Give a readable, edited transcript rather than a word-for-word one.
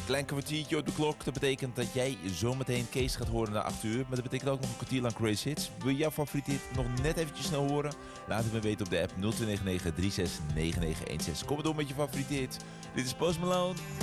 Klein kwartiertje op de klok. Dat betekent dat jij zometeen Kees gaat horen na 8 uur. Maar dat betekent ook nog een kwartier lang Crazy Hits. Wil je jouw favoriete hit nog net eventjes snel horen? Laat het me weten op de app 0299 369916. Kom maar door met je favoriete hit. Dit is Post Malone.